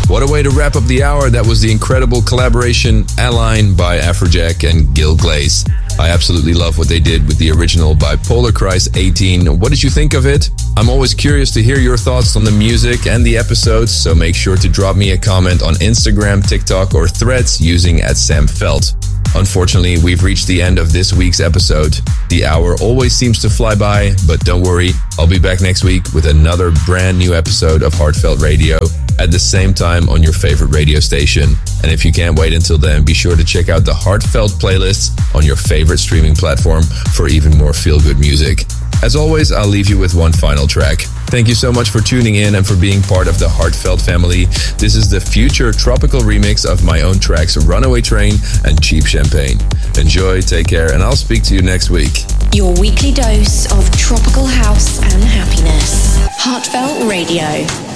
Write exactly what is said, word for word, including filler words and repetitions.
What a way to wrap up the hour. That was the incredible collaboration Align by Afrojack and Gil Glaze. I absolutely love what they did with the original by Polar Christ eighteen. What did you think of it? I'm always curious to hear your thoughts on the music and the episodes, so make sure to drop me a comment on Instagram, TikTok, or Threads using at Sam Felt. Unfortunately, we've reached the end of this week's episode. The hour always seems to fly by, but don't worry, I'll be back next week with another brand new episode of Heartfelt Radio at the same time on your favorite radio station. And if you can't wait until then, be sure to check out the Heartfelt playlists on your favorite streaming platform for even more feel-good music. As always, I'll leave you with one final track. Thank you so much for tuning in and for being part of the Heartfelt family. This is the future tropical remix of my own tracks Runaway Train and Cheap Champagne. Enjoy, take care, and I'll speak to you next week. Your weekly dose of tropical house and happiness. Heartfelt Radio.